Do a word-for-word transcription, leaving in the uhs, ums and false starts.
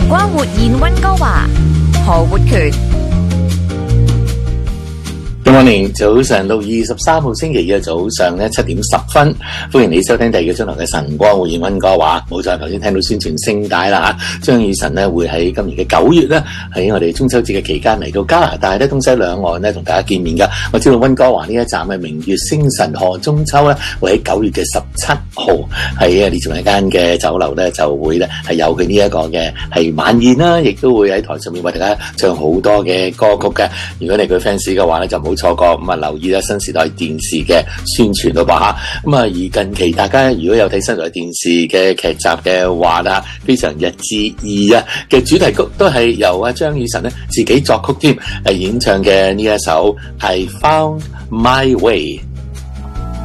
光活現溫哥華，何活權。 Good morning，早上六月二十三號星期嘅早上咧七點十分，歡迎你收聽第二個鐘頭嘅晨光活現溫哥華。冇錯，頭先聽到宣傳聲帶啦吓，張雨晨咧會喺今年嘅九月咧喺我哋中秋節嘅期間嚟到加拿大咧東西兩岸咧同大家見面噶。我知道溫哥華呢一站嘅明月星辰賀中秋咧會喺九月嘅十七號喺啊列治文一間嘅酒樓咧就會咧係有佢呢一個嘅係晚宴啦，亦都會喺台上面為大家唱好多嘅歌曲嘅。如果你係佢 fans 嘅話咧就唔好錯過，咁啊留意啦新時代電視嘅宣傳咯噃吓，咁啊而近期大家如果有睇新時代電視嘅劇集嘅話啦，非常日之二啊嘅主題曲都係由阿張雨晨咧自己作曲添，誒演唱嘅呢一首係 Found My Way。